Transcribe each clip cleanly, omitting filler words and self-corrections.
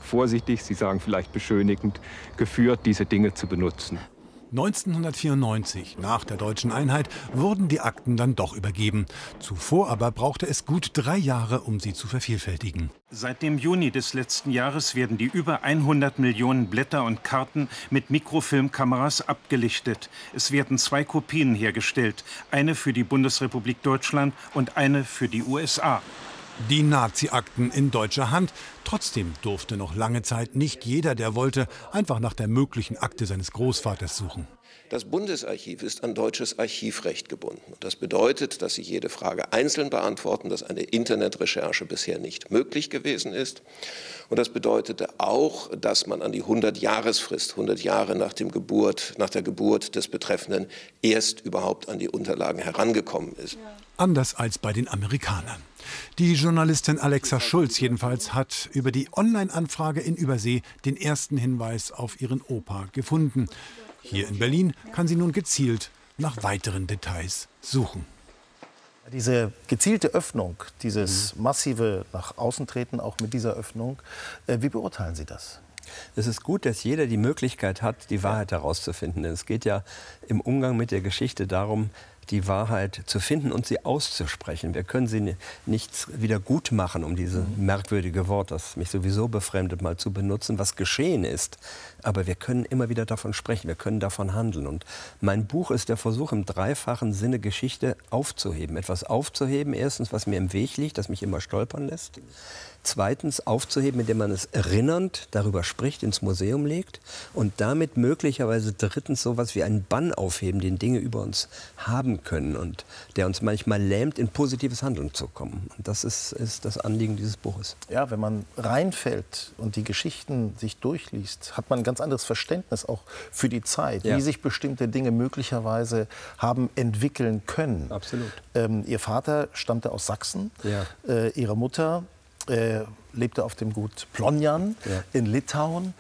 vorsichtig, Sie sagen vielleicht beschönigend, geführt, diese Dinge zu benutzen. 1994, nach der deutschen Einheit, wurden die Akten dann doch übergeben. Zuvor aber brauchte es gut 3 Jahre, um sie zu vervielfältigen. Seit dem Juni des letzten Jahres werden die über 100 Millionen Blätter und Karten mit Mikrofilmkameras abgelichtet. Es werden 2 Kopien hergestellt, eine für die Bundesrepublik Deutschland und eine für die USA. Die Nazi-Akten in deutscher Hand. Trotzdem durfte noch lange Zeit nicht jeder, der wollte, einfach nach der möglichen Akte seines Großvaters suchen. Das Bundesarchiv ist an deutsches Archivrecht gebunden. Das bedeutet, dass Sie jede Frage einzeln beantworten, dass eine Internetrecherche bisher nicht möglich gewesen ist. Und das bedeutete auch, dass man an die 100-Jahresfrist, 100 Jahre nach der Geburt des Betreffenden, erst überhaupt an die Unterlagen herangekommen ist. Anders als bei den Amerikanern. Die Journalistin Alexa Schulz jedenfalls hat über die Online-Anfrage in Übersee den ersten Hinweis auf ihren Opa gefunden. Hier in Berlin kann sie nun gezielt nach weiteren Details suchen. Diese gezielte Öffnung, dieses massive nach außen treten, auch mit dieser Öffnung, wie beurteilen Sie das? Es ist gut, dass jeder die Möglichkeit hat, die Wahrheit herauszufinden. Denn es geht ja im Umgang mit der Geschichte darum, die Wahrheit zu finden und sie auszusprechen. Wir können sie nicht wieder gut machen, um dieses merkwürdige Wort, das mich sowieso befremdet, mal zu benutzen, was geschehen ist. Aber wir können immer wieder davon sprechen, wir können davon handeln. Und mein Buch ist der Versuch, im dreifachen Sinne Geschichte aufzuheben. Etwas aufzuheben, erstens, was mir im Weg liegt, das mich immer stolpern lässt. Zweitens aufzuheben, indem man es erinnernd darüber spricht, ins Museum legt. Und damit möglicherweise drittens sowas wie einen Bann aufheben, den Dinge über uns haben können und der uns manchmal lähmt, in positives Handeln zu kommen. Und das ist das Anliegen dieses Buches. Ja, wenn man reinfällt und die Geschichten sich durchliest, hat man ein ganz anderes Verständnis auch für die Zeit, wie sich bestimmte Dinge möglicherweise haben entwickeln können. Absolut. Ihr Vater stammte aus Sachsen, Ihre Mutter lebte auf dem Gut Plonjan in Litauen.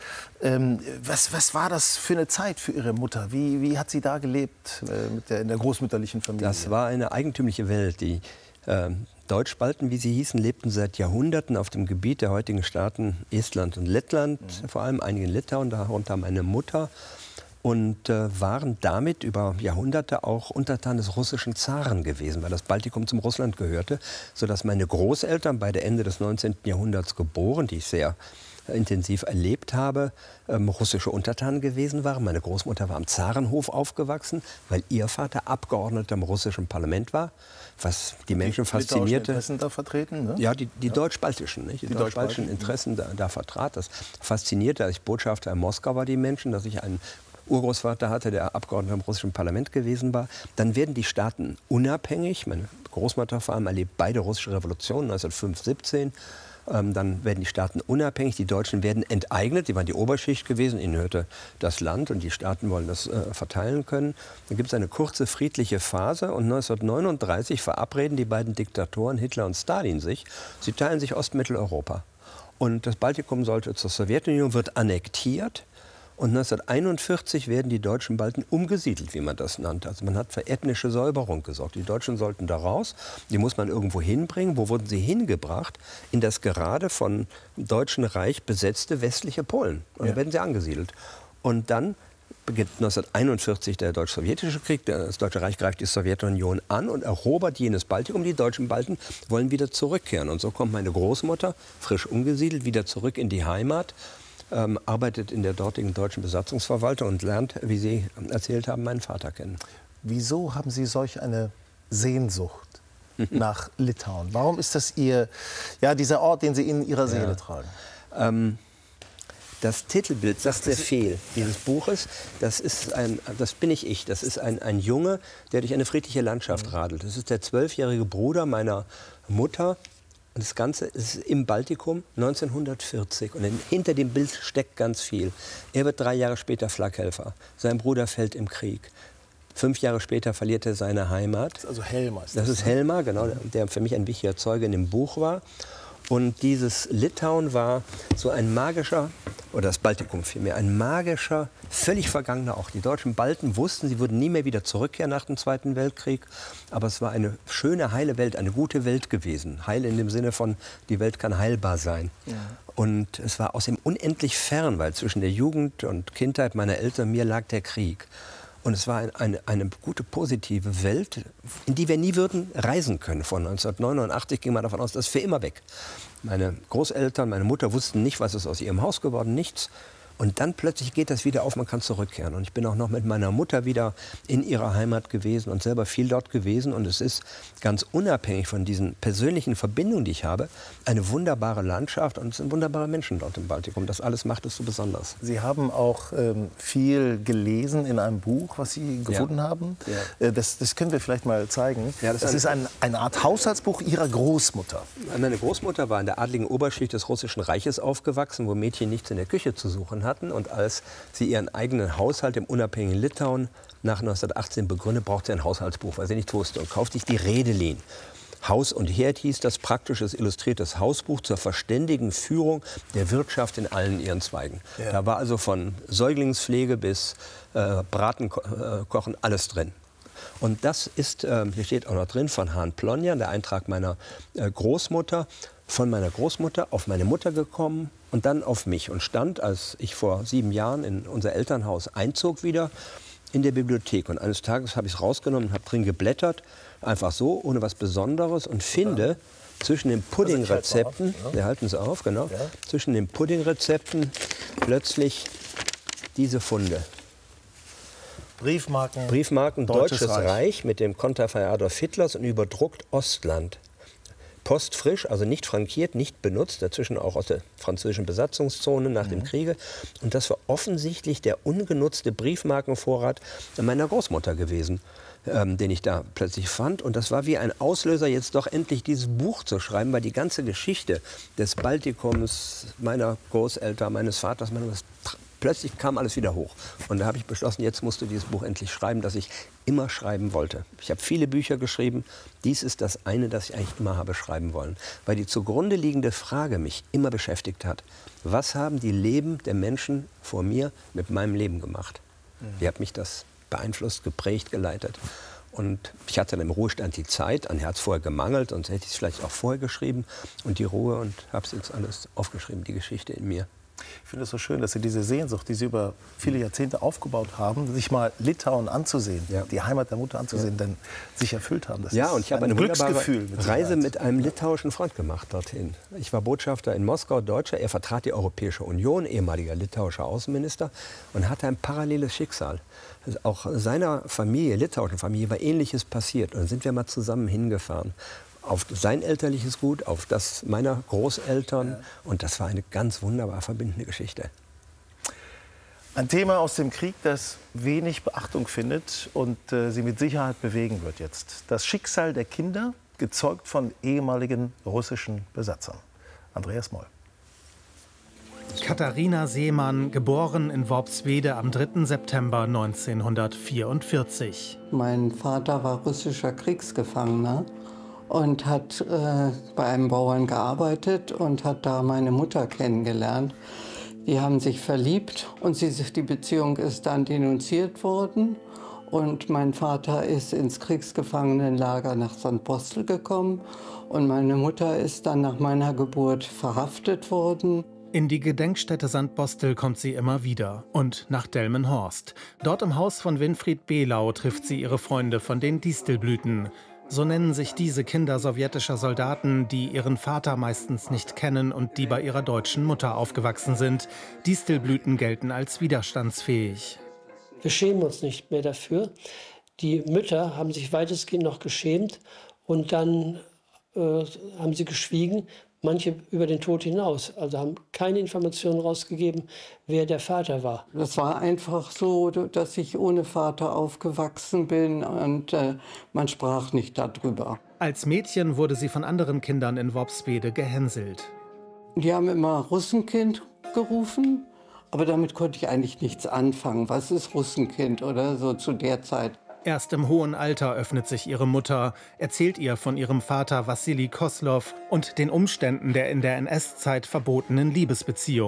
Was war das für eine Zeit für Ihre Mutter? Wie hat sie da gelebt in der großmütterlichen Familie? Das war eine eigentümliche Welt. Die Deutschbalten, wie sie hießen, lebten seit Jahrhunderten auf dem Gebiet der heutigen Staaten Estland und Lettland, vor allem einige in Litauen, darunter meine Mutter. Und waren damit über Jahrhunderte auch Untertan des russischen Zaren gewesen, weil das Baltikum zum Russland gehörte, sodass meine Großeltern, beide Ende des 19. Jahrhunderts geboren, die ich sehr intensiv erlebt habe, russische Untertanen gewesen waren. Meine Großmutter war am Zarenhof aufgewachsen, weil ihr Vater Abgeordneter im russischen Parlament war, was die Menschen faszinierte. Interessen da vertreten, ne? Ja, die deutsch-baltischen, nicht? Die deutsch-baltischen Interessen da vertrat. Das faszinierte, als ich Botschafter in Moskau war, die Menschen, dass ich einen Urgroßvater hatte, der Abgeordneter im russischen Parlament gewesen war. Dann werden die Staaten unabhängig. Meine Großmutter vor allem erlebt beide russische Revolutionen, 1905, 17. Dann werden die Staaten unabhängig, die Deutschen werden enteignet, die waren die Oberschicht gewesen, ihnen hörte das Land und die Staaten wollen das verteilen können. Dann gibt es eine kurze friedliche Phase und 1939 verabreden die beiden Diktatoren Hitler und Stalin sich, sie teilen sich Ostmitteleuropa. Und das Baltikum sollte zur Sowjetunion, wird annektiert. Und 1941 werden die deutschen Balten umgesiedelt, wie man das nannte. Also man hat für ethnische Säuberung gesorgt. Die Deutschen sollten da raus, die muss man irgendwo hinbringen. Wo wurden sie hingebracht? In das gerade von Deutschen Reich besetzte westliche Polen. Und da werden sie angesiedelt. Und dann beginnt 1941 der deutsch-sowjetische Krieg. Das Deutsche Reich greift die Sowjetunion an und erobert jenes Baltikum. Die deutschen Balten wollen wieder zurückkehren. Und so kommt meine Großmutter, frisch umgesiedelt, wieder zurück in die Heimat. Arbeitet in der dortigen deutschen Besatzungsverwaltung und lernt, wie Sie erzählt haben, meinen Vater kennen. Wieso haben Sie solch eine Sehnsucht nach Litauen? Warum ist das dieser Ort, den Sie in Ihrer Seele tragen? Das Titelbild sagt sehr viel dieses Buches. Das bin nicht ich. Das ist ein Junge, der durch eine friedliche Landschaft radelt. Das ist der 12-jährige Bruder meiner Mutter. Und das Ganze ist im Baltikum 1940. Und hinter dem Bild steckt ganz viel. Er wird 3 Jahre später Flakhelfer. Sein Bruder fällt im Krieg. 5 Jahre später verliert er seine Heimat. Das ist also Helmer. Das ist Helmer, genau, der für mich ein wichtiger Zeuge in dem Buch war. Und dieses Litauen war so ein magischer oder das Baltikum vielmehr, ein magischer, völlig vergangener Ort. Die deutschen Balten wussten, sie würden nie mehr wieder zurückkehren nach dem Zweiten Weltkrieg. Aber es war eine schöne, heile Welt, eine gute Welt gewesen. Heil in dem Sinne von, die Welt kann heilbar sein. Ja. Und es war außerdem unendlich fern, weil zwischen der Jugend und Kindheit meiner Eltern und mir lag der Krieg. Und es war eine gute, positive Welt, in die wir nie würden reisen können. Von 1989 ging man davon aus, das ist für immer weg. Meine Großeltern, meine Mutter wussten nicht, was ist aus ihrem Haus geworden, nichts. Und dann plötzlich geht das wieder auf, man kann zurückkehren. Und ich bin auch noch mit meiner Mutter wieder in ihrer Heimat gewesen und selber viel dort gewesen. Und es ist ganz unabhängig von diesen persönlichen Verbindungen, die ich habe, eine wunderbare Landschaft und es sind wunderbare Menschen dort im Baltikum. Das alles macht es so besonders. Sie haben auch viel gelesen in einem Buch, was Sie gefunden haben. Ja. Das können wir vielleicht mal zeigen. Ja, das ist eine Art Haushaltsbuch Ihrer Großmutter. Meine Großmutter war in der adligen Oberschicht des Russischen Reiches aufgewachsen, wo Mädchen nichts in der Küche zu suchen hatten. Und als sie ihren eigenen Haushalt im unabhängigen Litauen nach 1918 begründet, brauchte sie ein Haushaltsbuch, weil sie nichts wusste, und kaufte sich die Redelin. Haus und Herd hieß das, praktisches illustriertes Hausbuch zur verständigen Führung der Wirtschaft in allen ihren Zweigen. Ja. Da war also von Säuglingspflege bis Braten, Kochen, alles drin. Und das ist, hier steht auch noch drin, von Hahn Plonjan, der Eintrag meiner Großmutter, von meiner Großmutter auf meine Mutter gekommen und dann auf mich und stand, als ich vor 7 Jahren in unser Elternhaus einzog, wieder in der Bibliothek. Und eines Tages habe ich es rausgenommen und habe drin geblättert, einfach so, ohne was Besonderes, und finde zwischen den Puddingrezepten, wir halten es auf, genau, ja, zwischen den Puddingrezepten plötzlich diese Funde. Briefmarken Deutsches Reich mit dem Konterfei Adolf Hitlers und überdruckt Ostland. Postfrisch, also nicht frankiert, nicht benutzt, dazwischen auch aus der französischen Besatzungszone nach dem Kriege. Und das war offensichtlich der ungenutzte Briefmarkenvorrat meiner Großmutter gewesen, den ich da plötzlich fand. Und das war wie ein Auslöser, jetzt doch endlich dieses Buch zu schreiben, weil die ganze Geschichte des Baltikums, meiner Großeltern, meines Vaters, plötzlich kam alles wieder hoch. Und da habe ich beschlossen, jetzt musst du dieses Buch endlich schreiben, das ich immer schreiben wollte. Ich habe viele Bücher geschrieben. Dies ist das eine, das ich eigentlich immer habe schreiben wollen. Weil die zugrunde liegende Frage mich immer beschäftigt hat. Was haben die Leben der Menschen vor mir mit meinem Leben gemacht? Wie hat mich das beeinflusst, geprägt, geleitet? Und ich hatte dann im Ruhestand die Zeit, an Herz vorher gemangelt, sonst hätte ich es vielleicht auch vorher geschrieben. Und die Ruhe, und habe es jetzt alles aufgeschrieben, die Geschichte in mir. Ich finde es so schön, dass Sie diese Sehnsucht, die Sie über viele Jahrzehnte aufgebaut haben, sich mal Litauen anzusehen, die Heimat der Mutter anzusehen, denn sich erfüllt haben. Das ist und ich habe eine wunderbare Glücksgefühl Reise mit einem litauischen Freund gemacht dorthin. Ich war Botschafter in Moskau, Deutscher. Er vertrat die Europäische Union, ehemaliger litauischer Außenminister, und hatte ein paralleles Schicksal. Auch seiner Familie, litauischen Familie, war Ähnliches passiert. Und dann sind wir mal zusammen hingefahren. Auf sein elterliches Gut, auf das meiner Großeltern. Ja. Und das war eine ganz wunderbar verbindende Geschichte. Ein Thema aus dem Krieg, das wenig Beachtung findet und Sie mit Sicherheit bewegen wird jetzt. Das Schicksal der Kinder, gezeugt von ehemaligen russischen Besatzern. Andreas Moll. Katharina Seemann, geboren in Worpswede am 3. September 1944. Mein Vater war russischer Kriegsgefangener und hat bei einem Bauern gearbeitet und hat da meine Mutter kennengelernt. Die haben sich verliebt und die Beziehung ist dann denunziert worden. Und mein Vater ist ins Kriegsgefangenenlager nach Sandbostel gekommen und meine Mutter ist dann nach meiner Geburt verhaftet worden. In die Gedenkstätte Sandbostel kommt sie immer wieder und nach Delmenhorst. Dort im Haus von Winfried Behlau trifft sie ihre Freunde von den Distelblüten. So nennen sich diese Kinder sowjetischer Soldaten, die ihren Vater meistens nicht kennen und die bei ihrer deutschen Mutter aufgewachsen sind. Distelblüten gelten als widerstandsfähig. Wir schämen uns nicht mehr dafür. Die Mütter haben sich weitestgehend noch geschämt und dann haben sie geschwiegen, manche über den Tod hinaus. Also haben keine Informationen rausgegeben, wer der Vater war. Das war einfach so, dass ich ohne Vater aufgewachsen bin und man sprach nicht darüber. Als Mädchen wurde sie von anderen Kindern in Worpswede gehänselt. Die haben immer Russenkind gerufen, aber damit konnte ich eigentlich nichts anfangen. Was ist Russenkind oder so zu der Zeit? Erst im hohen Alter öffnet sich ihre Mutter, erzählt ihr von ihrem Vater Wassili Koslow und den Umständen der in der NS-Zeit verbotenen Liebesbeziehung.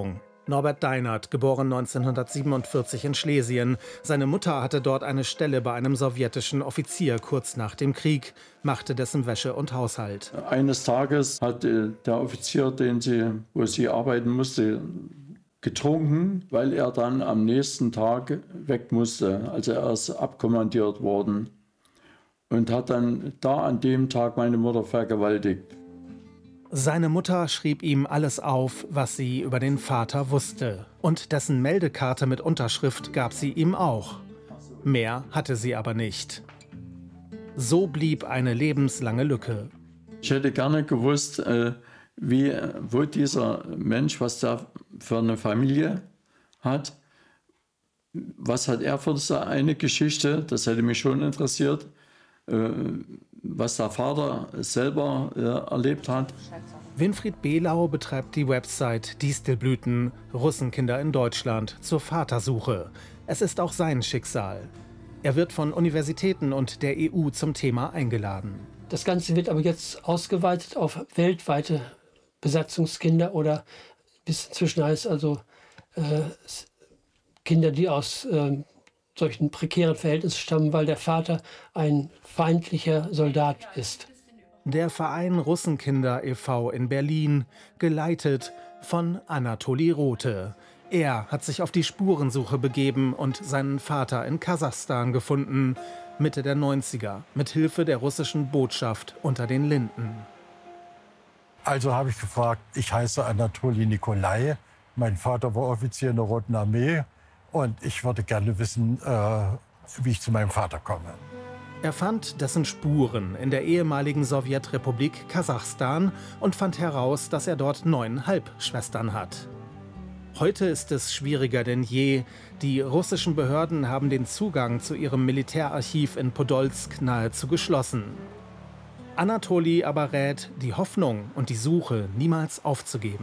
Norbert Deinert, geboren 1947 in Schlesien. Seine Mutter hatte dort eine Stelle bei einem sowjetischen Offizier kurz nach dem Krieg, machte dessen Wäsche und Haushalt. Eines Tages hat der Offizier, wo sie arbeiten musste, getrunken, weil er dann am nächsten Tag weg musste. Also er ist abkommandiert worden und hat dann da an dem Tag meine Mutter vergewaltigt. Seine Mutter schrieb ihm alles auf, was sie über den Vater wusste. Und dessen Meldekarte mit Unterschrift gab sie ihm auch. Mehr hatte sie aber nicht. So blieb eine lebenslange Lücke. Ich hätte gerne gewusst, wo dieser Mensch, was da für eine Familie hat. Was hat er für eine Geschichte? Das hätte mich schon interessiert. Was der Vater selber erlebt hat. Winfried Belau betreibt die Website Distelblüten, Russenkinder in Deutschland, zur Vatersuche. Es ist auch sein Schicksal. Er wird von Universitäten und der EU zum Thema eingeladen. Das Ganze wird aber jetzt ausgeweitet auf weltweite Besatzungskinder oder bis inzwischen heißt also Kinder, die aus solchen prekären Verhältnissen stammen, weil der Vater ein feindlicher Soldat ist. Der Verein Russenkinder e.V. in Berlin, geleitet von Anatoli Rothe. Er hat sich auf die Spurensuche begeben und seinen Vater in Kasachstan gefunden, Mitte der 90er, mit Hilfe der russischen Botschaft unter den Linden. Also habe ich gefragt, ich heiße Anatoli Nikolai, mein Vater war Offizier in der Roten Armee und ich würde gerne wissen, wie ich zu meinem Vater komme. Er fand dessen Spuren in der ehemaligen Sowjetrepublik Kasachstan und fand heraus, dass er dort 9 Halbschwestern hat. Heute ist es schwieriger denn je. Die russischen Behörden haben den Zugang zu ihrem Militärarchiv in Podolsk nahezu geschlossen. Anatoli aber rät, die Hoffnung und die Suche niemals aufzugeben.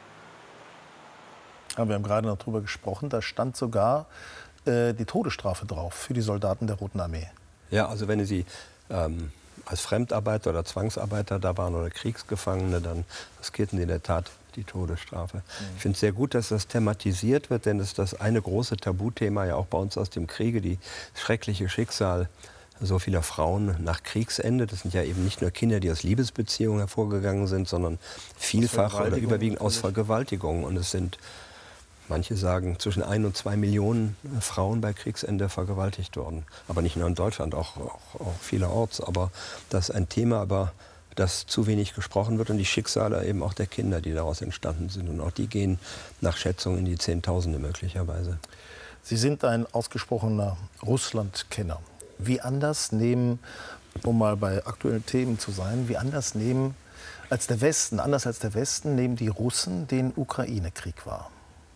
Ja, wir haben gerade noch drüber gesprochen, da stand sogar die Todesstrafe drauf für die Soldaten der Roten Armee. Ja, also wenn sie als Fremdarbeiter oder Zwangsarbeiter da waren oder Kriegsgefangene, dann riskierten sie in der Tat die Todesstrafe. Ich finde es sehr gut, dass das thematisiert wird, denn es ist das eine große Tabuthema ja auch bei uns aus dem Kriege, die schreckliche Schicksal so vieler Frauen nach Kriegsende. Das sind ja eben nicht nur Kinder, die aus Liebesbeziehungen hervorgegangen sind, sondern vielfach oder überwiegend aus Vergewaltigungen. Und es sind, manche sagen, zwischen 1 und 2 Millionen Frauen bei Kriegsende vergewaltigt worden. Aber nicht nur in Deutschland, auch vielerorts. Aber das ist ein Thema, über das zu wenig gesprochen wird und die Schicksale eben auch der Kinder, die daraus entstanden sind. Und auch die gehen nach Schätzung in die Zehntausende möglicherweise. Sie sind ein ausgesprochener Russland-Kenner. Wie anders nehmen, um mal bei aktuellen Themen zu sein, wie anders nehmen als der Westen, nehmen die Russen den Ukraine-Krieg wahr?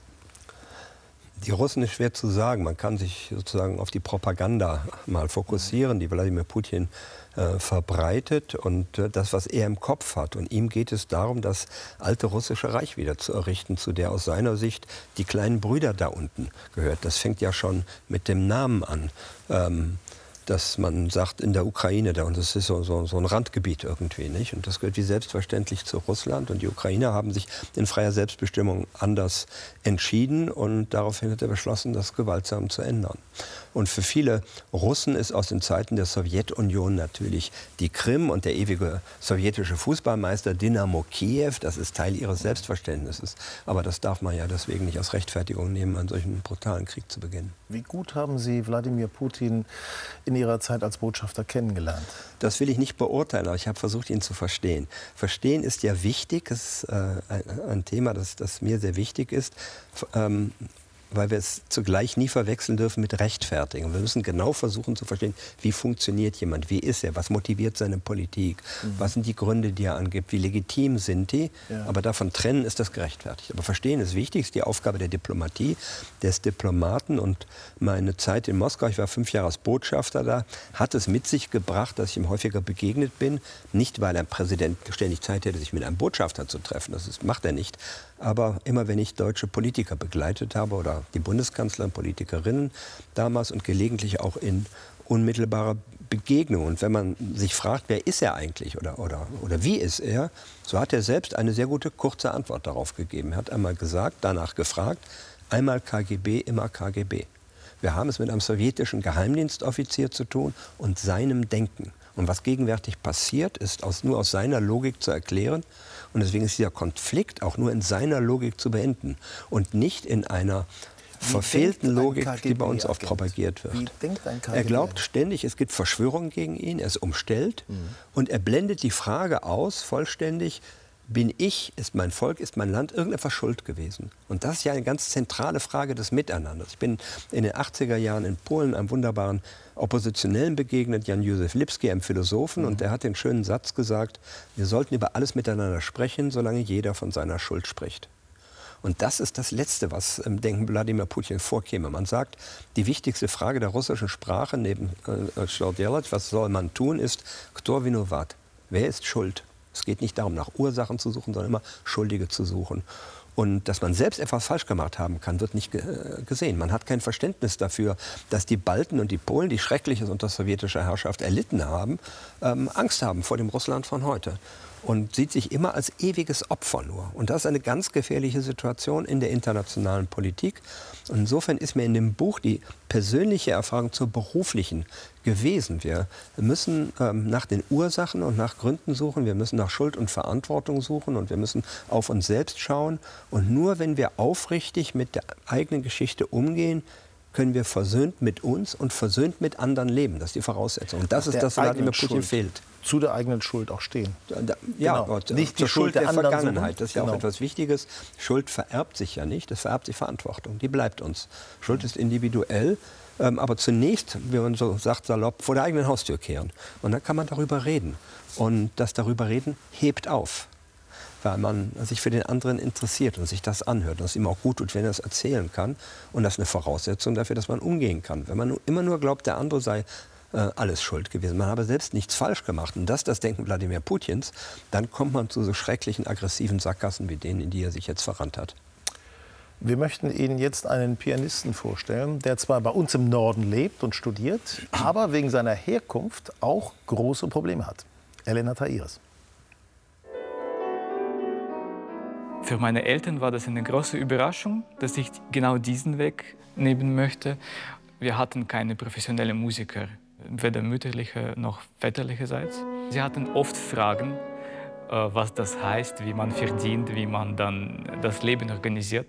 Die Russen ist schwer zu sagen. Man kann sich sozusagen auf die Propaganda mal fokussieren, die Wladimir Putin verbreitet und das, was er im Kopf hat. Und ihm geht es darum, das alte russische Reich wieder zu errichten, zu der aus seiner Sicht die kleinen Brüder da unten gehört. Das fängt ja schon mit dem Namen an. Dass man sagt, in der Ukraine, und das ist so ein Randgebiet irgendwie, nicht? Und das gehört wie selbstverständlich zu Russland. Und die Ukrainer haben sich in freier Selbstbestimmung anders entschieden. Und daraufhin hat er beschlossen, das gewaltsam zu ändern. Und für viele Russen ist aus den Zeiten der Sowjetunion natürlich die Krim und der ewige sowjetische Fußballmeister Dynamo Kiew, das ist Teil ihres Selbstverständnisses. Aber das darf man ja deswegen nicht als Rechtfertigung nehmen, einen solchen brutalen Krieg zu beginnen. Wie gut haben Sie Wladimir Putin in Ihrer Zeit als Botschafter kennengelernt? Das will ich nicht beurteilen, aber ich habe versucht, ihn zu verstehen. Verstehen ist ja wichtig, das ist ein Thema, das mir sehr wichtig ist. Weil wir es zugleich nie verwechseln dürfen mit Rechtfertigen. Wir müssen genau versuchen zu verstehen, wie funktioniert jemand, wie ist er, was motiviert seine Politik, was sind die Gründe, die er angibt, wie legitim sind die. Ja. Aber davon trennen ist das gerechtfertigt. Aber verstehen ist wichtig, ist die Aufgabe der Diplomatie, des Diplomaten. Und meine Zeit in Moskau, ich war 5 Jahre als Botschafter da, hat es mit sich gebracht, dass ich ihm häufiger begegnet bin. Nicht, weil ein Präsident ständig Zeit hätte, sich mit einem Botschafter zu treffen, das macht er nicht. Aber immer, wenn ich deutsche Politiker begleitet habe oder die Bundeskanzlerin, Politikerinnen damals und gelegentlich auch in unmittelbarer Begegnung. Und wenn man sich fragt, wer ist er eigentlich oder wie ist er, so hat er selbst eine sehr gute, kurze Antwort darauf gegeben. Er hat einmal gesagt, danach gefragt, einmal KGB, immer KGB. Wir haben es mit einem sowjetischen Geheimdienstoffizier zu tun und seinem Denken. Und was gegenwärtig passiert, ist nur aus seiner Logik zu erklären. Und deswegen ist dieser Konflikt auch nur in seiner Logik zu beenden und nicht in einer verfehlten Logik, die bei uns oft propagiert wird. Er glaubt ständig, es gibt Verschwörungen gegen ihn, er ist umstellt und er blendet die Frage aus, vollständig, bin ich, ist mein Volk, ist mein Land irgendetwas schuld gewesen? Und das ist ja eine ganz zentrale Frage des Miteinanders. Ich bin in den 80er Jahren in Polen einem wunderbaren Oppositionellen begegnet, Jan Józef Lipski, einem Philosophen, und der hat den schönen Satz gesagt, wir sollten über alles miteinander sprechen, solange jeder von seiner Schuld spricht. Und das ist das Letzte, was im Denken Wladimir Putin vorkäme. Man sagt, die wichtigste Frage der russischen Sprache neben was soll man tun, ist Kto vinovat? Wer ist schuld? Es geht nicht darum, nach Ursachen zu suchen, sondern immer Schuldige zu suchen. Und dass man selbst etwas falsch gemacht haben kann, wird nicht gesehen. Man hat kein Verständnis dafür, dass die Balten und die Polen, die Schreckliches unter sowjetischer Herrschaft erlitten haben, Angst haben vor dem Russland von heute. Und sieht sich immer als ewiges Opfer nur. Und das ist eine ganz gefährliche Situation in der internationalen Politik. Und insofern ist mir in dem Buch die persönliche Erfahrung zur beruflichen gewesen. Wir müssen nach den Ursachen und nach Gründen suchen. Wir müssen nach Schuld und Verantwortung suchen. Und wir müssen auf uns selbst schauen. Und nur wenn wir aufrichtig mit der eigenen Geschichte umgehen, können wir versöhnt mit uns und versöhnt mit anderen leben. Das ist die Voraussetzung. Und das ist das, was Wladimir Putin fehlt. Zu der eigenen Schuld auch stehen. Ja, genau. Nicht die Schuld der Vergangenheit. Das ist ja auch etwas Wichtiges. Schuld vererbt sich ja nicht, es vererbt sich Verantwortung. Die bleibt uns. Schuld ist individuell, aber zunächst, wie man so sagt, salopp, vor der eigenen Haustür kehren. Und dann kann man darüber reden. Und das darüber reden hebt auf, weil man sich für den anderen interessiert und sich das anhört. Und es ihm auch gut tut, wenn er es erzählen kann. Und das ist eine Voraussetzung dafür, dass man umgehen kann. Wenn man immer nur glaubt, der andere sei alles schuld gewesen. Man habe selbst nichts falsch gemacht. Und das Denken Wladimir Putins, dann kommt man zu so schrecklichen, aggressiven Sackgassen wie denen, in die er sich jetzt verrannt hat. Wir möchten Ihnen jetzt einen Pianisten vorstellen, der zwar bei uns im Norden lebt und studiert, aber wegen seiner Herkunft auch große Probleme hat. Elena Tairis. Für meine Eltern war das eine große Überraschung, dass ich genau diesen Weg nehmen möchte. Wir hatten keine professionellen Musiker, weder mütterlicher noch väterlicherseits. Sie hatten oft Fragen, was das heißt, wie man verdient, wie man dann das Leben organisiert.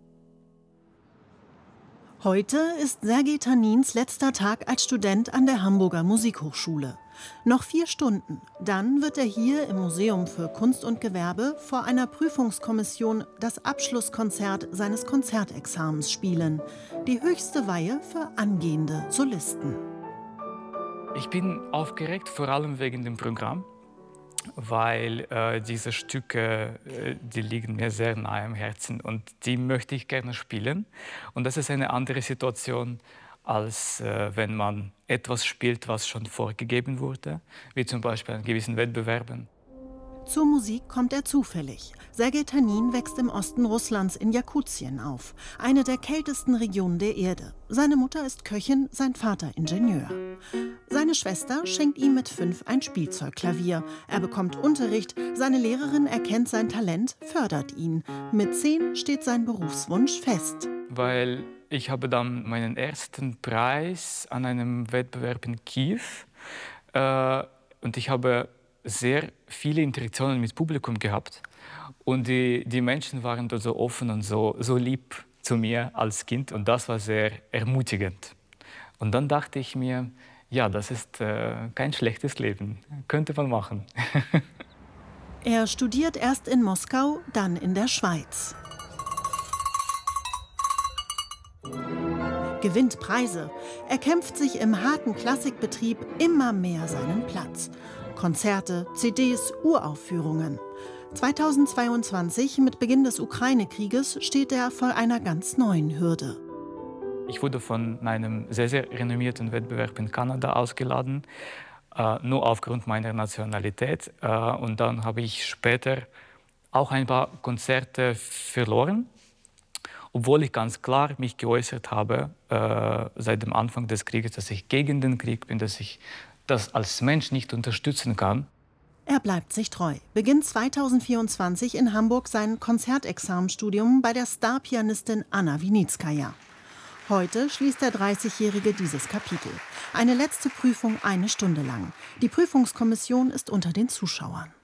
Heute ist Sergej Tanins letzter Tag als Student an der Hamburger Musikhochschule. Noch 4 Stunden, dann wird er hier im Museum für Kunst und Gewerbe vor einer Prüfungskommission das Abschlusskonzert seines Konzertexamens spielen. Die höchste Weihe für angehende Solisten. Ich bin aufgeregt, vor allem wegen dem Programm, weil diese Stücke, die liegen mir sehr nahe am Herzen und die möchte ich gerne spielen. Und das ist eine andere Situation, als wenn man etwas spielt, was schon vorgegeben wurde, wie zum Beispiel an gewissen Wettbewerben. Zur Musik kommt er zufällig. Sergej Tanin wächst im Osten Russlands in Jakutien auf, eine der kältesten Regionen der Erde. Seine Mutter ist Köchin, sein Vater Ingenieur. Seine Schwester schenkt ihm mit 5 ein Spielzeugklavier. Er bekommt Unterricht, seine Lehrerin erkennt sein Talent, fördert ihn. Mit 10 steht sein Berufswunsch fest. Weil ich habe dann meinen ersten Preis an einem Wettbewerb in Kiew und ich habe sehr viele Interaktionen mit Publikum gehabt und die Menschen waren da so offen und so lieb zu mir als Kind und das war sehr ermutigend. Und dann dachte ich mir, ja, das ist kein schlechtes Leben, könnte man machen. Er studiert erst in Moskau, dann in der Schweiz. Gewinnt Preise. Er kämpft sich im harten Klassikbetrieb immer mehr seinen Platz. Konzerte, CDs, Uraufführungen. 2022, mit Beginn des Ukraine-Krieges, steht er vor einer ganz neuen Hürde. Ich wurde von einem sehr, sehr renommierten Wettbewerb in Kanada ausgeladen, nur aufgrund meiner Nationalität. Und dann habe ich später auch ein paar Konzerte verloren. obwohl ich ganz klar mich geäußert habe, seit dem Anfang des Krieges, dass ich gegen den Krieg bin, dass ich das als Mensch nicht unterstützen kann. Er bleibt sich treu, beginnt 2024 in Hamburg sein Konzertexamenstudium bei der Starpianistin Anna Winitskaja. Heute schließt der 30-Jährige dieses Kapitel. Eine letzte Prüfung 1 Stunde lang. Die Prüfungskommission ist unter den Zuschauern.